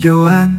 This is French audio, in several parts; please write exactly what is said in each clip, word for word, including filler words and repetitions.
Johan.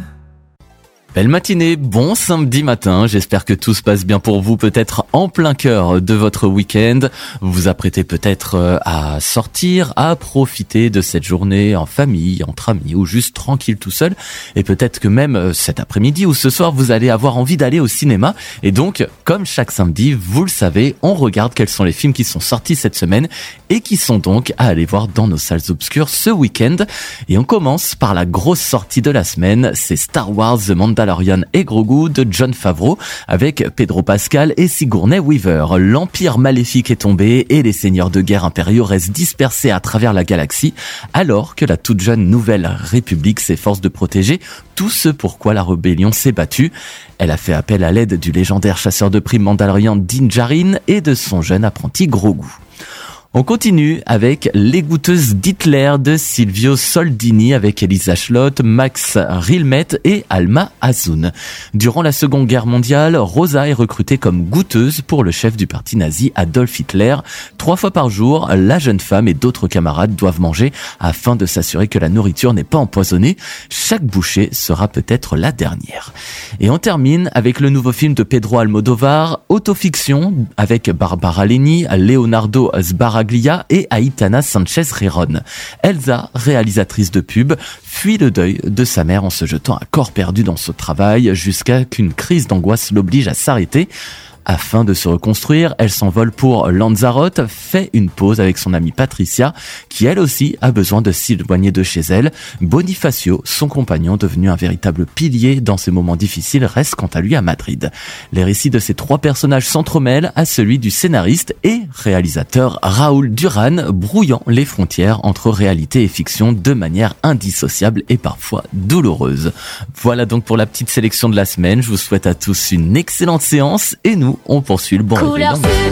Belle matinée, bon samedi matin, j'espère que tout se passe bien pour vous, peut-être en plein cœur de votre week-end. Vous vous apprêtez peut-être à sortir, à profiter de cette journée en famille, entre amis ou juste tranquille tout seul. Et peut-être que même cet après-midi ou ce soir, vous allez avoir envie d'aller au cinéma. Et donc, comme chaque samedi, vous le savez, on regarde quels sont les films qui sont sortis cette semaine et qui sont donc à aller voir dans nos salles obscures ce week-end. Et on commence par la grosse sortie de la semaine, c'est Star Wars The Mandalorian et Grogu de Jon Favreau avec Pedro Pascal et Sigourney Weaver. L'empire maléfique est tombé et les seigneurs de guerre impériaux restent dispersés à travers la galaxie alors que la toute jeune Nouvelle République s'efforce de protéger tout ce pourquoi la rébellion s'est battue. Elle a fait appel à l'aide du légendaire chasseur de primes mandalorien Din Djarin et de son jeune apprenti Grogu. On continue avec Les Goûteuses d'Hitler de Silvio Soldini avec Elisa Schlott, Max Rilmet et Alma Azoun. Durant la Seconde Guerre mondiale, Rosa est recrutée comme goûteuse pour le chef du parti nazi Adolf Hitler. Trois fois par jour, la jeune femme et d'autres camarades doivent manger afin de s'assurer que la nourriture n'est pas empoisonnée. Chaque bouchée sera peut-être la dernière. Et on termine avec le nouveau film de Pedro Almodovar, Autofiction, avec Barbara Leni, Leonardo Sbaraglia et Aitana Sanchez-Reron. Elsa, réalisatrice de pub, fuit le deuil de sa mère en se jetant à corps perdu dans ce travail jusqu'à qu'une crise d'angoisse l'oblige à s'arrêter. Afin de se reconstruire, elle s'envole pour Lanzarote, fait une pause avec son amie Patricia, qui elle aussi a besoin de s'éloigner de chez elle. Bonifacio, son compagnon devenu un véritable pilier dans ces moments difficiles, reste quant à lui à Madrid. Les récits de ces trois personnages s'entremêlent à celui du scénariste et réalisateur Raoul Duran, brouillant les frontières entre réalité et fiction de manière indissociable et parfois douloureuse. Voilà donc pour la petite sélection de la semaine. Je vous souhaite à tous une excellente séance et nous, on poursuit le bon réveil.